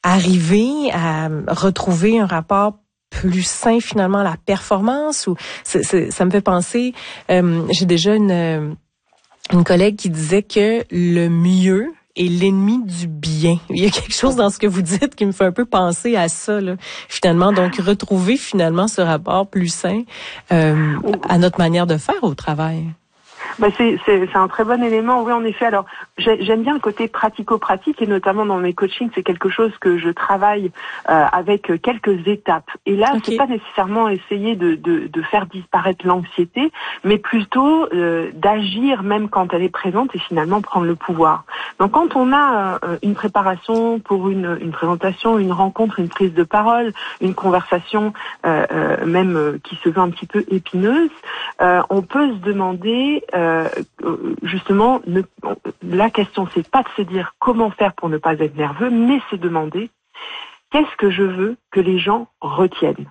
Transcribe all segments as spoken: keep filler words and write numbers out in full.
arriver à retrouver un rapport plus sain finalement à la performance? Ou c'est, c'est, ça me fait penser, euh, j'ai déjà une, une collègue qui disait que le mieux est l'ennemi du bien. Il y a quelque chose dans ce que vous dites qui me fait un peu penser à ça, là, finalement. Donc, retrouver finalement ce rapport plus sain euh, à notre manière de faire au travail. Bah c'est, c'est, c'est un très bon élément, oui, en effet. Alors, j'aime bien le côté pratico-pratique, et notamment dans mes coachings, c'est quelque chose que je travaille euh, avec quelques étapes. Et là, okay. c'est pas nécessairement essayer de, de, de faire disparaître l'anxiété, mais plutôt euh, d'agir même quand elle est présente et finalement prendre le pouvoir. Donc, quand on a euh, une préparation pour une, une présentation, une rencontre, une prise de parole, une conversation euh, euh, même euh, qui se veut un petit peu épineuse, euh, on peut se demander euh, justement, ne, la question c'est pas de se dire comment faire pour ne pas être nerveux, mais se demander qu'est-ce que je veux que les gens retiennent.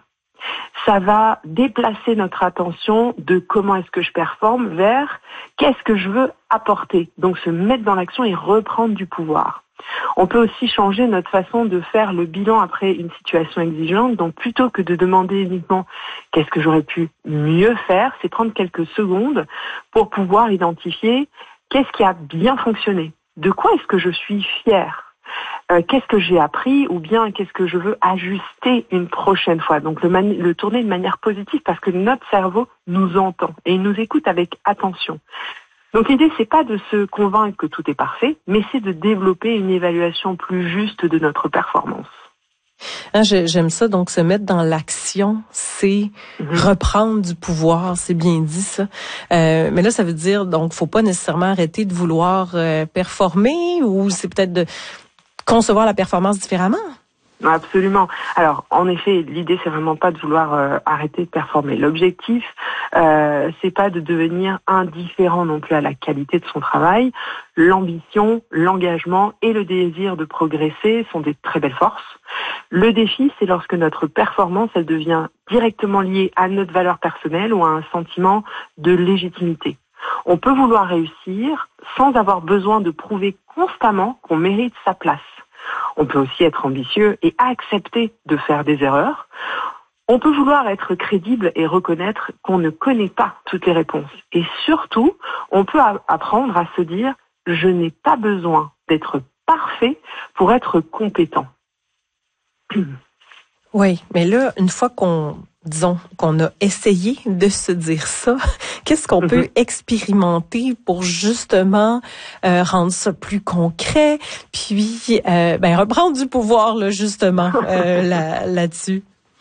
Ça va déplacer notre attention de comment est-ce que je performe vers qu'est-ce que je veux apporter. Donc se mettre dans l'action et reprendre du pouvoir. On peut aussi changer notre façon de faire le bilan après une situation exigeante. Donc plutôt que de demander uniquement qu'est-ce que j'aurais pu mieux faire, c'est prendre quelques secondes pour pouvoir identifier qu'est-ce qui a bien fonctionné. De quoi est-ce que je suis fière ? Euh, qu'est-ce que j'ai appris ou bien qu'est-ce que je veux ajuster une prochaine fois. Donc le, mani- le tourner de manière positive parce que notre cerveau nous entend et il nous écoute avec attention. Donc l'idée, c'est pas de se convaincre que tout est parfait, mais c'est de développer une évaluation plus juste de notre performance. Ah, j'aime ça, donc se mettre dans l'action, c'est mm-hmm. reprendre du pouvoir, c'est bien dit ça. Euh, mais là, ça veut dire, donc, faut pas nécessairement arrêter de vouloir euh, performer, ou c'est peut-être de concevoir la performance différemment? Absolument. Alors, en effet, l'idée, c'est vraiment pas de vouloir euh, arrêter de performer. L'objectif, euh, c'est pas de devenir indifférent non plus à la qualité de son travail. L'ambition, l'engagement et le désir de progresser sont des très belles forces. Le défi, c'est lorsque notre performance, elle devient directement liée à notre valeur personnelle ou à un sentiment de légitimité. On peut vouloir réussir sans avoir besoin de prouver constamment qu'on mérite sa place. On peut aussi être ambitieux et accepter de faire des erreurs. On peut vouloir être crédible et reconnaître qu'on ne connaît pas toutes les réponses. Et surtout, on peut a- apprendre à se dire « je n'ai pas besoin d'être parfait pour être compétent ». Oui, mais là, une fois qu'on, disons, qu'on a essayé de se dire ça, qu'est-ce qu'on mm-hmm. peut expérimenter pour justement euh, rendre ça plus concret, puis euh, ben reprendre du pouvoir là justement euh, là, là-dessus.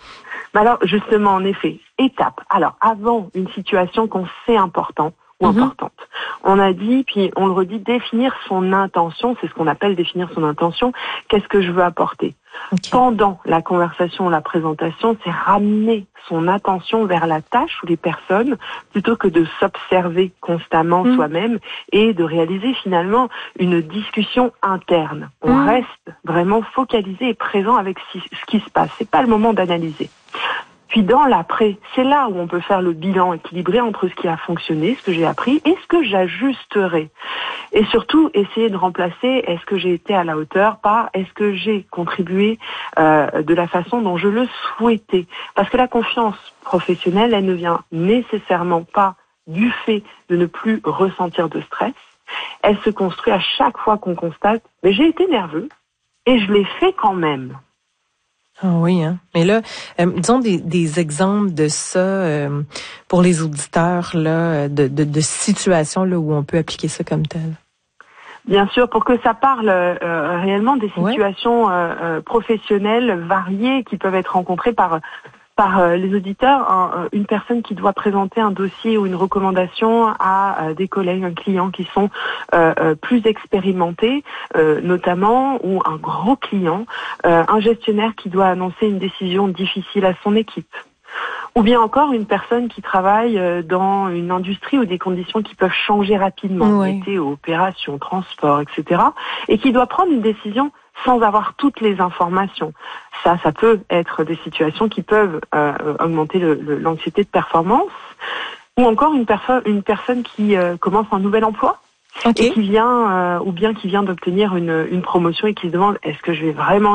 Alors justement, en effet, étape. Alors avant une situation qu'on sait importante ou mm-hmm. importante, on a dit, puis on le redit, définir son intention. C'est ce qu'on appelle définir son intention. Qu'est-ce que je veux apporter? Okay. Pendant la conversation, la présentation, c'est ramener son attention vers la tâche ou les personnes plutôt que de s'observer constamment mmh. soi-même et de réaliser finalement une discussion interne. On mmh. reste vraiment focalisé et présent avec ce qui se passe. C'est pas le moment d'analyser. Puis dans l'après, c'est là où on peut faire le bilan équilibré entre ce qui a fonctionné, ce que j'ai appris et ce que j'ajusterai. Et surtout, essayer de remplacer est-ce que j'ai été à la hauteur par est-ce que j'ai contribué euh, de la façon dont je le souhaitais. Parce que la confiance professionnelle, elle ne vient nécessairement pas du fait de ne plus ressentir de stress. Elle se construit à chaque fois qu'on constate « mais j'ai été nerveux et je l'ai fait quand même ». Ah oui, hein. Mais là, euh, disons des, des exemples de ça euh, pour les auditeurs là, de, de, de situations là où on peut appliquer ça comme tel. Bien sûr, pour que ça parle euh, réellement des situations ouais. euh, professionnelles variées qui peuvent être rencontrées par par euh, les auditeurs, un, une personne qui doit présenter un dossier ou une recommandation à euh, des collègues, un client qui sont euh, euh, plus expérimentés, euh, notamment, ou un gros client, euh, un gestionnaire qui doit annoncer une décision difficile à son équipe. Ou bien encore une personne qui travaille dans une industrie ou des conditions qui peuvent changer rapidement, oui. météo, opération, transport, et cetera, et qui doit prendre une décision sans avoir toutes les informations. Ça, ça peut être des situations qui peuvent euh, augmenter le, le, l'anxiété de performance, ou encore une, perso- une personne qui euh, commence un nouvel emploi okay. et qui vient, euh, ou bien qui vient d'obtenir une, une promotion et qui se demande est-ce que je vais vraiment